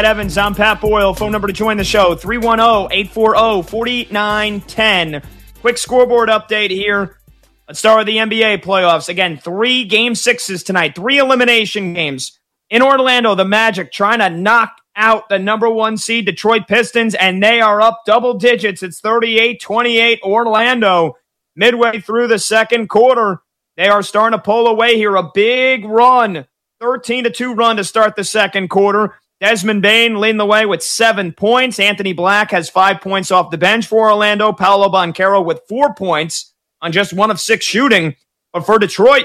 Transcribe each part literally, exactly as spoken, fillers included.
Evans, I'm Pat Boyle. Phone number to join the show, three one zero, eight four zero, four nine one zero. Quick scoreboard update here. Let's start with the N B A playoffs. Again, three game sixes tonight, three elimination games. In Orlando, the Magic trying to knock out the number one seed Detroit Pistons, and they are up double digits. It's thirty-eight twenty-eight Orlando. Midway through the second quarter, they are starting to pull away here. A big run, thirteen to two run to start the second quarter. Desmond Bane leading the way with seven points. Anthony Black has five points off the bench for Orlando. Paolo Banchero with four points on just one of six shooting. But for Detroit,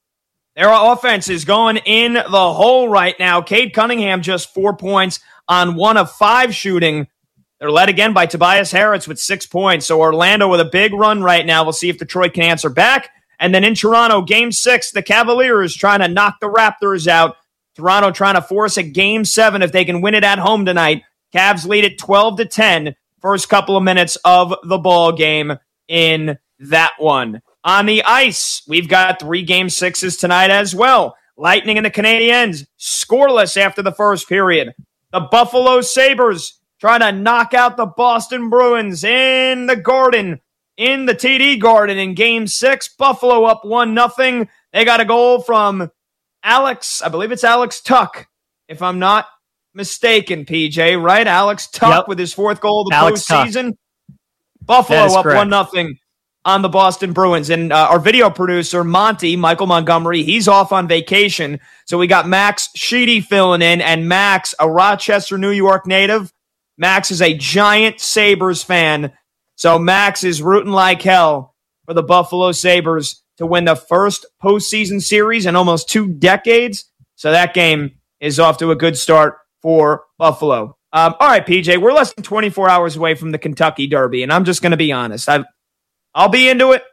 their offense is going in the hole right now. Cade Cunningham just four points on one of five shooting. They're led again by Tobias Harris with six points. So Orlando with a big run right now. We'll see if Detroit can answer back. And then in Toronto, game six, the Cavaliers trying to knock the Raptors out. Toronto trying to force a game seven if they can win it at home tonight. Cavs lead it twelve to ten. First couple of minutes of the ball game in that one. On the ice, we've got three game sixes tonight as well. Lightning and the Canadiens scoreless after the first period. The Buffalo Sabres trying to knock out the Boston Bruins in the Garden, in the T D Garden in game six. Buffalo up one nothing. They got a goal from Alex, I believe it's Alex Tuck, if I'm not mistaken, P J, right? Alex Tuck yep. with his fourth goal of the Alex postseason. Tuck. Buffalo up correct. one nothing on the Boston Bruins. And uh, our video producer, Monty, Michael Montgomery, he's off on vacation. So we got Max Sheedy filling in, and Max, a Rochester, New York native. Max is a giant Sabres fan. So Max is rooting like hell for the Buffalo Sabres to win the first postseason series in almost two decades. So that game is off to a good start for Buffalo. Um, all right, P J, we're less than twenty-four hours away from the Kentucky Derby, and I'm just going to be honest. I've, I'll be into it.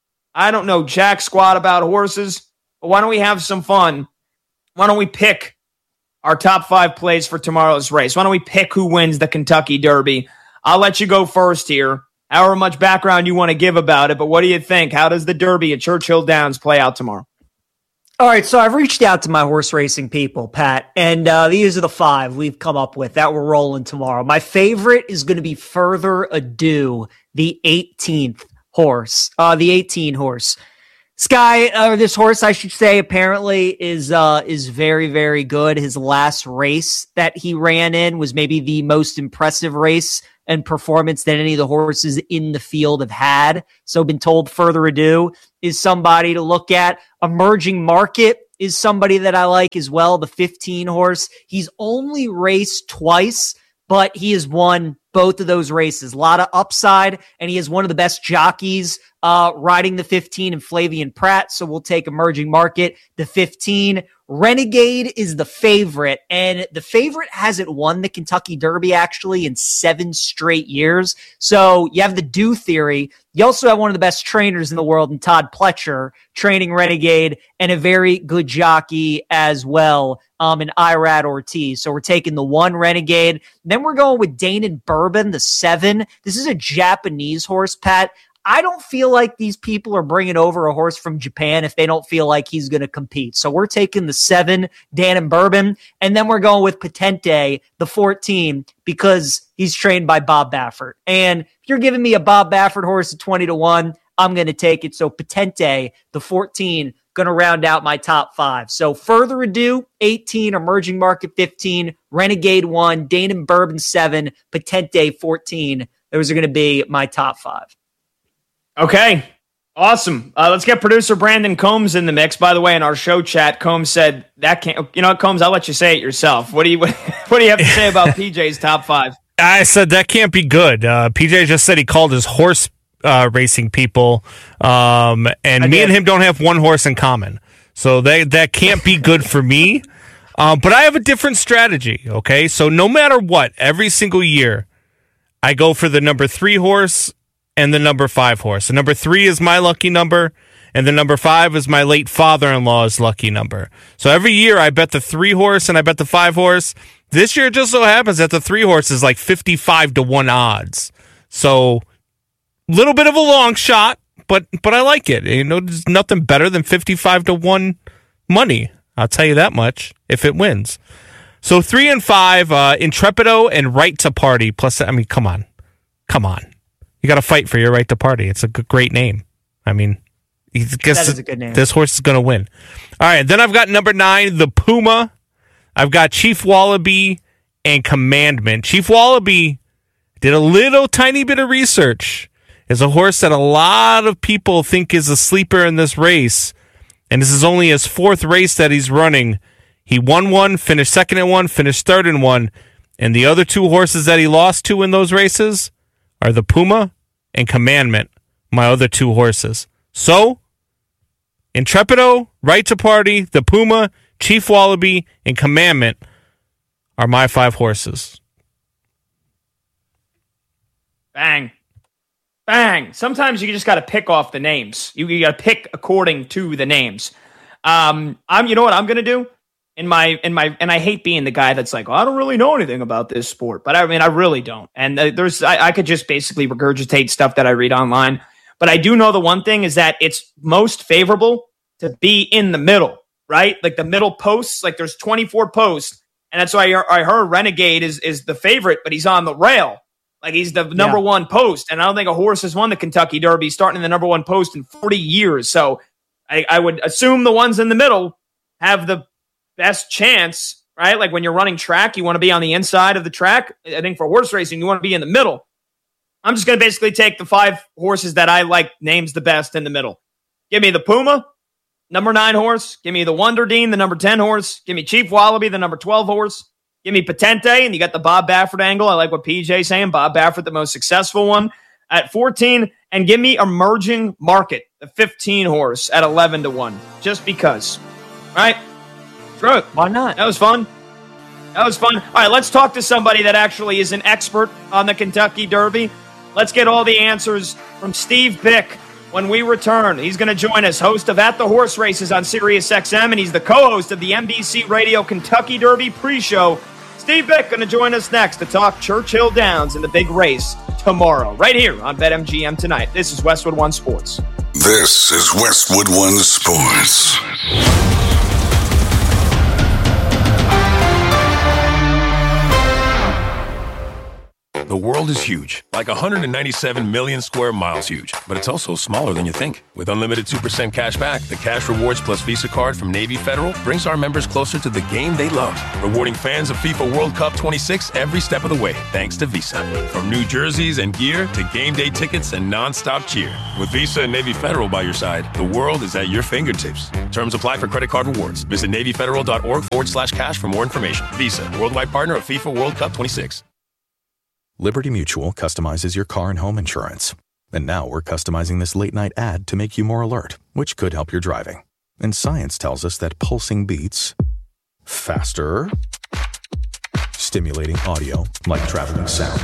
I don't know jack squat about horses, but why don't we have some fun? Why don't we pick our top five plays for tomorrow's race? Why don't we pick who wins the Kentucky Derby? I'll let you go first here. However much background you want to give about it, but what do you think? How does the Derby at Churchill Downs play out tomorrow? All right, so I've reached out to my horse racing people, Pat, and uh, these are the five we've come up with that we're rolling tomorrow. My favorite is going to be Further Ado, the eighteenth horse, uh, the eighteen horse. Sky, or uh, this horse, I should say, apparently is uh, is very, very good. His last race that he ran in was maybe the most impressive race and performance that any of the horses in the field have had. So been told Further Ado is somebody to look at. Emerging Market is somebody that I like as well, the fifteen horse. He's only raced twice, but he has won both of those races. A lot of upside, and he is one of the best jockeys uh, riding the fifteen in Flavian Pratt, so we'll take Emerging Market, the fifteen. Renegade is the favorite, and the favorite hasn't won the Kentucky Derby actually in seven straight years. So you have the Do theory. You also have one of the best trainers in the world in Todd Pletcher training Renegade, and a very good jockey as well um, in Irad Ortiz. So we're taking the one Renegade. Then we're going with Danon Bourbon, the seven. This is a Japanese horse, Pat. I don't feel like these people are bringing over a horse from Japan if they don't feel like he's going to compete. So we're taking the seven, Danon Bourbon, and then we're going with Patente, the fourteen, because he's trained by Bob Baffert. And if you're giving me a Bob Baffert horse at twenty to one, I'm going to take it. So Patente, the fourteen, going to round out my top five. So Further Ado, eighteen, Emerging Market, fifteen, Renegade, one, Danon Bourbon, seven, Patente, fourteen. Those are going to be my top five. Okay, awesome. Uh, let's get producer Brandon Combs in the mix. By the way, in our show chat, Combs said that can't. You know what, Combs? I'll let you say it yourself. What do you What, what do you have to say about P J's top five? I said that can't be good. Uh, P J just said he called his horse uh, racing people, um, and I me did. and him don't have one horse in common, so that that can't be good for me. Um, but I have a different strategy. Okay, so no matter what, every single year, I go for the number three horse and the number five horse. The number three is my lucky number, and the number five is my late father-in-law's lucky number. So every year I bet the three horse and I bet the five horse. This year it just so happens that the three horse is like fifty-five to one odds. So a little bit of a long shot, but but I like it. You know, there's nothing better than fifty-five to one money. I'll tell you that much if it wins. So three and five, uh, Intrepido and Right to Party. Plus, I mean, come on. Come on. You got to fight for your right to party. It's a g- great name. I mean, I guess that is a good name. This horse is going to win. All right, then I've got number nine, the Puma. I've got Chief Wallaby and Commandment. Chief Wallaby did a little tiny bit of research. Is a horse that a lot of people think is a sleeper in this race, and this is only his fourth race that he's running. He won one, finished second in one, finished third in one, and the other two horses that he lost to in those races are the Puma and Commandment, my other two horses. So, Intrepido, Right to Party, the Puma, Chief Wallaby, and Commandment are my five horses. Bang. Bang. Sometimes you just got to pick off the names. You, you got to pick according to the names. Um, I'm, you know what I'm going to do? In my, in my, and I hate being the guy that's like, oh, I don't really know anything about this sport, but I mean, I really don't. And uh, there's, I, I could just basically regurgitate stuff that I read online, but I do know the one thing is that it's most favorable to be in the middle, right? Like the middle posts, like there's twenty-four posts. And that's why I heard Renegade is, is the favorite, but he's on the rail. Like he's the number yeah. one post. And I don't think a horse has won the Kentucky Derby starting in the number one post in forty years. So I, I would assume the ones in the middle have the best chance, right? Like when you're running track, you want to be on the inside of the track. I think for horse racing, you want to be in the middle. I'm just going to basically take the five horses that I like names the best in the middle. Give me the Puma, number nine horse. Give me the Wonder Dean, the number ten horse. Give me Chief Wallaby, the number twelve horse. Give me Patente, and you got the Bob Baffert angle. I like what P J's saying. Bob Baffert, the most successful one at fourteen. And give me Emerging Market, the fifteen horse at eleven to one. Just because. All right? Screw it. Why not? That was fun. That was fun. All right, let's talk to somebody that actually is an expert on the Kentucky Derby. Let's get all the answers from Steve Bick when we return. He's going to join us, host of At the Horse Races on Sirius X M, and he's the co-host of the N B C Radio Kentucky Derby pre-show. Steve Bick going to join us next to talk Churchill Downs in the big race tomorrow, right here on BetMGM Tonight. This is Westwood One Sports. This is Westwood One Sports. The world is huge, like one hundred ninety-seven million square miles huge, but it's also smaller than you think. With unlimited two percent cash back, the Cash Rewards Plus Visa card from Navy Federal brings our members closer to the game they love, rewarding fans of FIFA World Cup twenty-six every step of the way, thanks to Visa. From new jerseys and gear to game day tickets and non-stop cheer. With Visa and Navy Federal by your side, the world is at your fingertips. Terms apply for credit card rewards. Visit NavyFederal.org forward slash cash for more information. Visa, worldwide partner of FIFA World Cup twenty-six. Liberty Mutual customizes your car and home insurance. And now we're customizing this late-night ad to make you more alert, which could help your driving. And science tells us that pulsing beats faster, stimulating audio like traveling sound,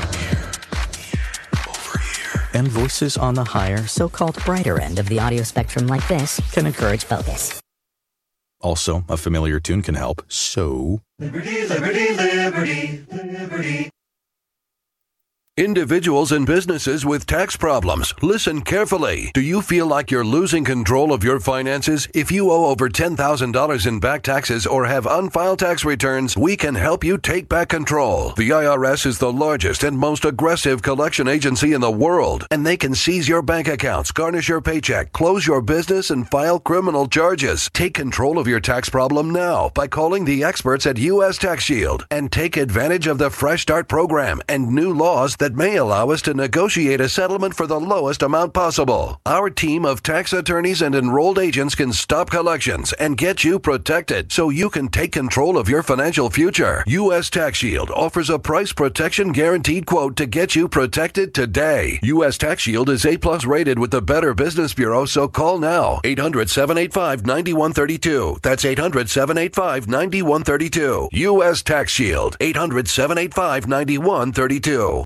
and voices on the higher, so-called brighter end of the audio spectrum like this can encourage focus. Also, a familiar tune can help, so... Liberty, liberty, liberty, liberty. Individuals and businesses with tax problems, listen carefully. Do you feel like you're losing control of your finances? If you owe over ten thousand dollars in back taxes or have unfiled tax returns, we can help you take back control. The I R S is the largest and most aggressive collection agency in the world, and they can seize your bank accounts, garnish your paycheck, close your business, and file criminal charges. Take control of your tax problem now by calling the experts at U S Tax Shield and take advantage of the Fresh Start program and new laws that may allow us to negotiate a settlement for the lowest amount possible. Our team of tax attorneys and enrolled agents can stop collections and get you protected so you can take control of your financial future. U S Tax Shield offers a price protection guaranteed quote to get you protected today. U S Tax Shield is A plus rated with the Better Business Bureau, so call now. eight hundred, seven eight five, nine one three two. That's eight hundred, seven eight five, nine one three two. U S Tax Shield. eight hundred, seven eight five, nine one three two.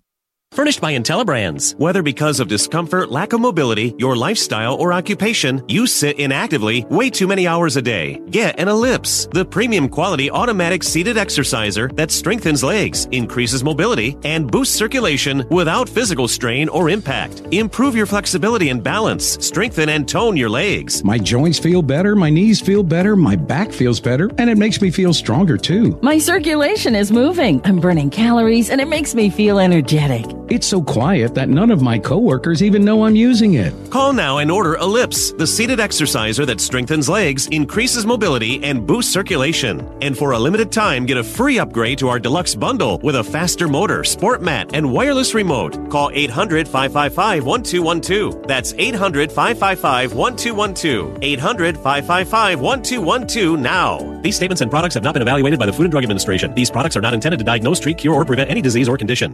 Furnished by IntelliBrands. Whether because of discomfort, lack of mobility, your lifestyle, or occupation, you sit inactively way too many hours a day. Get an Ellipse, the premium quality automatic seated exerciser that strengthens legs, increases mobility, and boosts circulation without physical strain or impact. Improve your flexibility and balance. Strengthen and tone your legs. My joints feel better, my knees feel better, my back feels better, and it makes me feel stronger too. My circulation is moving. I'm burning calories, and it makes me feel energetic. It's so quiet that none of my coworkers even know I'm using it. Call now and order Ellipse, the seated exerciser that strengthens legs, increases mobility, and boosts circulation. And for a limited time, get a free upgrade to our deluxe bundle with a faster motor, sport mat, and wireless remote. Call eight hundred, five five five, one two one two. That's eight hundred, five five five, one two one two. eight hundred, five five five, one two one two now. These statements and products have not been evaluated by the Food and Drug Administration. These products are not intended to diagnose, treat, cure, or prevent any disease or condition.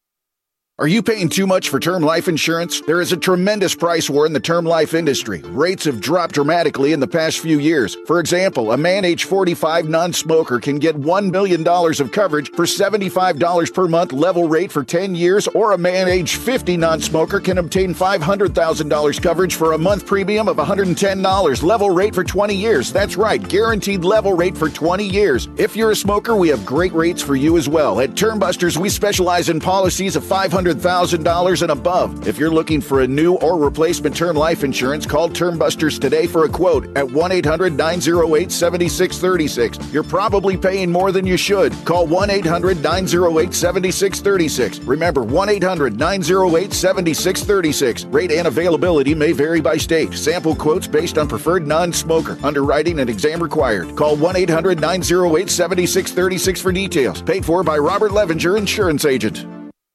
Are you paying too much for term life insurance? There is a tremendous price war in the term life industry. Rates have dropped dramatically in the past few years. For example, a man age forty-five non-smoker can get one million dollars of coverage for seventy-five dollars per month level rate for ten years, or a man age fifty non-smoker can obtain five hundred thousand dollars coverage for a month premium of one hundred ten dollars level rate for twenty years. That's right, guaranteed level rate for twenty years. If you're a smoker, we have great rates for you as well. At Term Busters, we specialize in policies of five hundred thousand dollars and above. If you're looking for a new or replacement term life insurance, call Term Busters today for a quote at one eight hundred, nine oh eight, seven six three six. You're probably paying more than you should. Call one eight hundred, nine oh eight, seven six three six. Remember, one eight hundred, nine oh eight, seven six three six. Rate and availability may vary by state. Sample quotes based on preferred non-smoker. Underwriting and exam required. Call one eight hundred, nine oh eight, seven six three six for details. Paid for by Robert Levenger, insurance agent.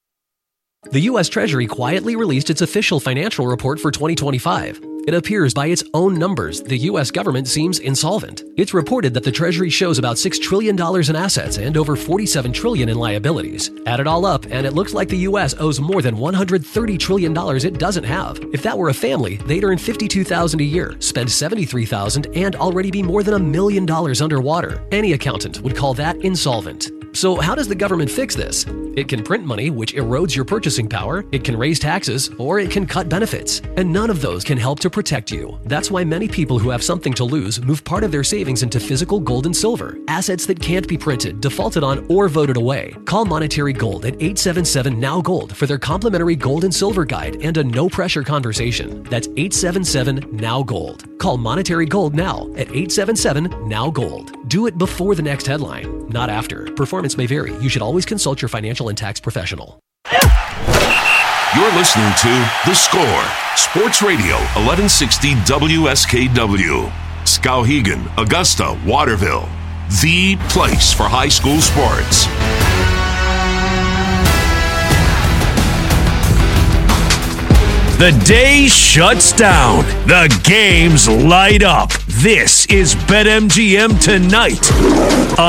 The U S Treasury quietly released its official financial report for twenty twenty-five. It appears by its own numbers, the U S government seems insolvent. It's reported that the Treasury shows about six trillion dollars in assets and over forty-seven trillion dollars in liabilities. Add it all up, and it looks like the U S owes more than one hundred thirty trillion dollars it doesn't have. If that were a family, they'd earn fifty-two thousand dollars a year, spend seventy-three thousand dollars, and already be more than a million dollars underwater. Any accountant would call that insolvent. So how does the government fix this? It can print money, which erodes your purchasing power, it can raise taxes, or it can cut benefits. And none of those can help to protect you. That's why many people who have something to lose move part of their savings into physical gold and silver, assets that can't be printed, defaulted on, or voted away. Call Monetary Gold at eight seven seven, N O W Gold for their complimentary gold and silver guide and a no-pressure conversation. That's eight seven seven, N O W Gold. Call Monetary Gold now at eight seven seven, N O W Gold. Do it before the next headline, not after. Performance may vary. You should always consult your financial and tax professional. You're listening to The Score, Sports Radio, eleven sixty W S K W. Skowhegan, Augusta, Waterville. The place for high school sports. The day shuts down. The games light up. This is BetMGM Tonight